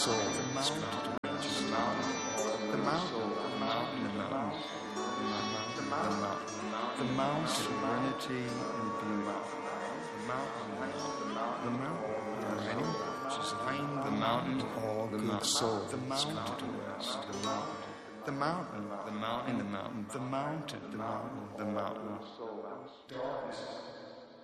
soul that's come to dwell. The mountain, serenity and beauty. The mountain, all good soul that's come to rest. The mountain.